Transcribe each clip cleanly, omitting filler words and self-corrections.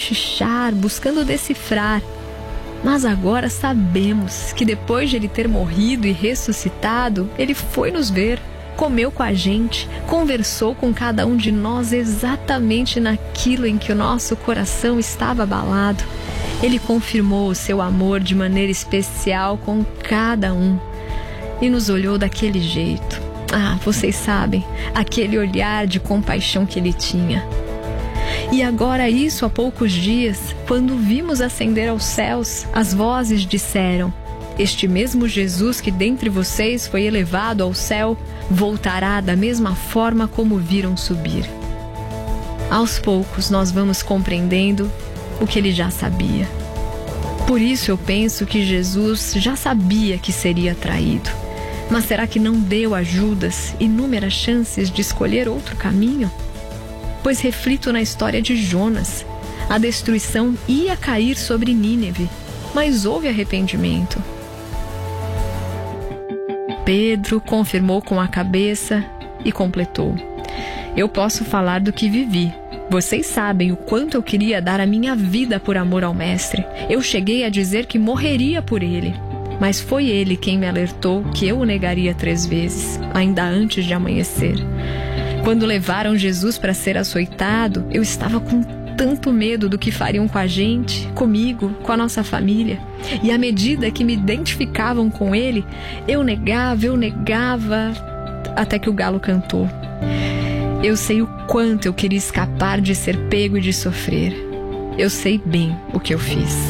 cochichar, buscando decifrar. Mas agora sabemos que depois de ele ter morrido e ressuscitado, ele foi nos ver, comeu com a gente, conversou com cada um de nós exatamente naquilo em que o nosso coração estava abalado. Ele confirmou o seu amor de maneira especial com cada um e nos olhou daquele jeito. Vocês sabem, aquele olhar de compaixão que ele tinha. E agora isso há poucos dias, quando vimos ascender aos céus, as vozes disseram: este mesmo Jesus que dentre vocês foi elevado ao céu, voltará da mesma forma como viram subir. Aos poucos nós vamos compreendendo o que ele já sabia. Por isso eu penso que Jesus já sabia que seria traído. Mas será que não deu a Judas inúmeras chances de escolher outro caminho? Pois reflito na história de Jonas. A destruição ia cair sobre Nínive, mas houve arrependimento. Pedro confirmou com a cabeça e completou: eu posso falar do que vivi. Vocês sabem o quanto eu queria dar a minha vida por amor ao Mestre. Eu cheguei a dizer que morreria por ele. Mas foi ele quem me alertou que eu o negaria 3 vezes, ainda antes de amanhecer. Quando levaram Jesus para ser açoitado, eu estava com tanto medo do que fariam com a gente, comigo, com a nossa família. E à medida que me identificavam com ele, eu negava, até que o galo cantou. Eu sei o quanto eu queria escapar de ser pego e de sofrer. Eu sei bem o que eu fiz.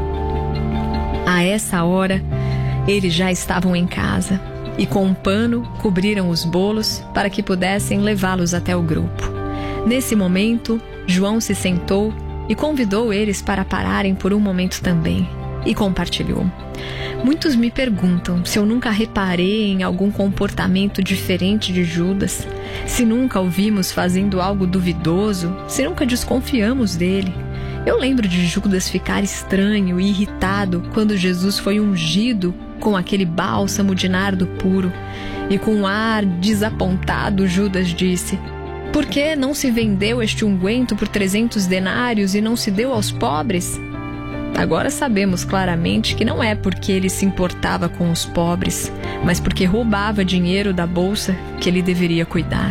A essa hora, eles já estavam em casa e com um pano cobriram os bolos para que pudessem levá-los até o grupo. Nesse momento, João se sentou e convidou eles para pararem por um momento também e compartilhou. Muitos me perguntam se eu nunca reparei em algum comportamento diferente de Judas, se nunca o vimos fazendo algo duvidoso, se nunca desconfiamos dele. Eu lembro de Judas ficar estranho e irritado quando Jesus foi ungido com aquele bálsamo de nardo puro. E com um ar desapontado, Judas disse: por que não se vendeu este unguento por 300 denários e não se deu aos pobres? Agora sabemos claramente que não é porque ele se importava com os pobres, mas porque roubava dinheiro da bolsa que ele deveria cuidar.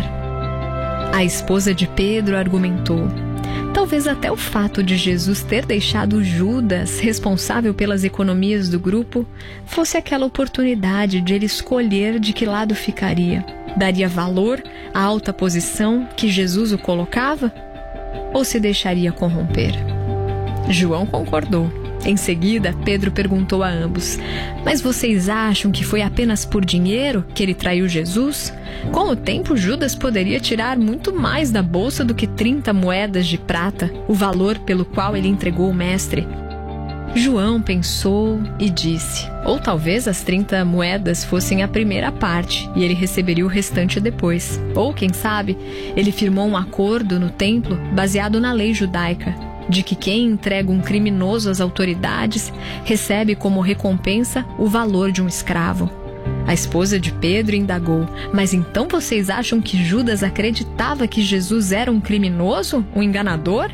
A esposa de Pedro argumentou: talvez até o fato de Jesus ter deixado Judas responsável pelas economias do grupo fosse aquela oportunidade de ele escolher de que lado ficaria. Daria valor à alta posição que Jesus o colocava? Ou se deixaria corromper? João concordou. Em seguida, Pedro perguntou a ambos: mas vocês acham que foi apenas por dinheiro que ele traiu Jesus? Com o tempo, Judas poderia tirar muito mais da bolsa do que 30 moedas de prata, o valor pelo qual ele entregou o mestre. João pensou e disse: ou talvez as 30 moedas fossem a primeira parte e ele receberia o restante depois. Ou, quem sabe, ele firmou um acordo no templo baseado na lei judaica, de que quem entrega um criminoso às autoridades recebe como recompensa o valor de um escravo. A esposa de Pedro indagou: mas então vocês acham que Judas acreditava que Jesus era um criminoso, um enganador?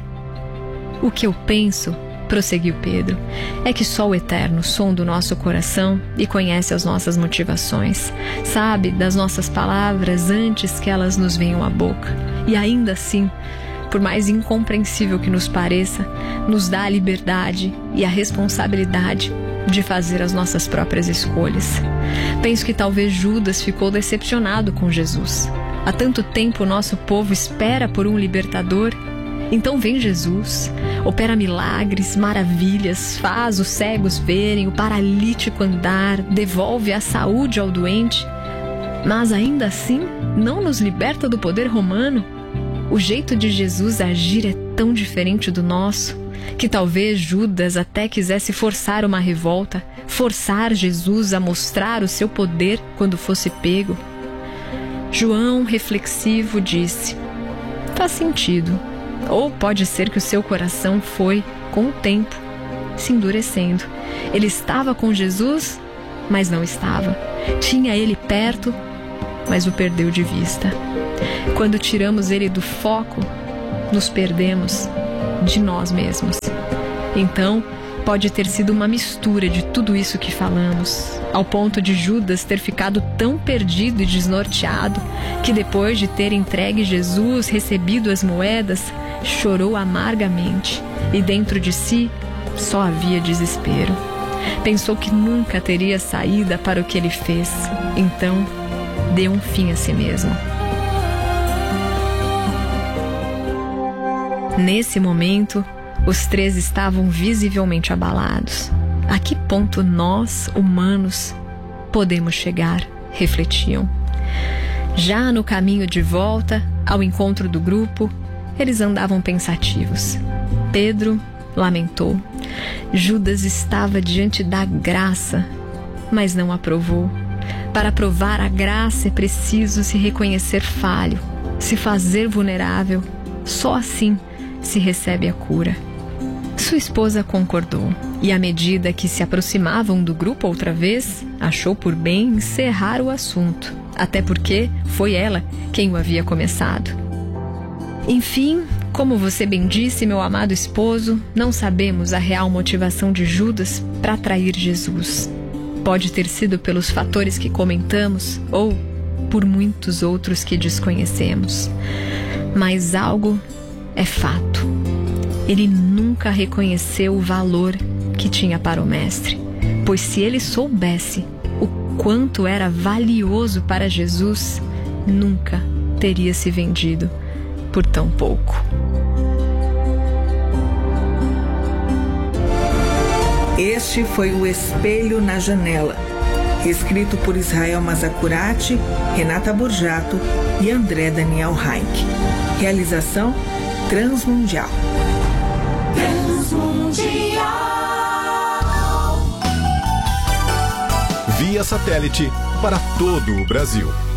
O que eu penso, prosseguiu Pedro, é que só o Eterno sonda o nosso coração e conhece as nossas motivações, sabe das nossas palavras antes que elas nos venham à boca. E ainda assim, por mais incompreensível que nos pareça, nos dá a liberdade e a responsabilidade de fazer as nossas próprias escolhas. Penso que talvez Judas ficou decepcionado com Jesus. Há tanto tempo o nosso povo espera por um libertador. Então vem Jesus, opera milagres, maravilhas, faz os cegos verem, o paralítico andar, devolve a saúde ao doente. Mas ainda assim não nos liberta do poder romano. O jeito de Jesus agir é tão diferente do nosso, que talvez Judas até quisesse forçar uma revolta, forçar Jesus a mostrar o seu poder quando fosse pego. João, reflexivo, disse: faz sentido. Ou pode ser que o seu coração foi, com o tempo, se endurecendo. Ele estava com Jesus, mas não estava. Tinha ele perto, mas o perdeu de vista. Quando tiramos ele do foco, nos perdemos de nós mesmos. Então, pode ter sido uma mistura de tudo isso que falamos, ao ponto de Judas ter ficado tão perdido e desnorteado que depois de ter entregue Jesus, recebido as moedas, chorou amargamente e dentro de si só havia desespero. Pensou que nunca teria saída para o que ele fez, então deu um fim a si mesmo. Nesse momento, os três estavam visivelmente abalados. A que ponto nós, humanos, podemos chegar? Refletiam. Já no caminho de volta ao encontro do grupo, eles andavam pensativos. Pedro lamentou. Judas estava diante da graça, mas não aprovou. Para provar a graça é preciso se reconhecer falho, se fazer vulnerável. Só assim se recebe a cura. Sua esposa concordou, e à medida que se aproximavam do grupo outra vez, achou por bem encerrar o assunto, até porque foi ela quem o havia começado. Enfim, como você bem disse, meu amado esposo, não sabemos a real motivação de Judas para trair Jesus. Pode ter sido pelos fatores que comentamos ou por muitos outros que desconhecemos. Mas algo é fato. Ele nunca reconheceu o valor que tinha para o Mestre, pois se ele soubesse o quanto era valioso para Jesus, nunca teria se vendido por tão pouco. Este foi o Espelho na Janela, escrito por Israel Mazacurati, Renata Borjato e André Daniel Heinck. Realização Transmundial. Via satélite para todo o Brasil.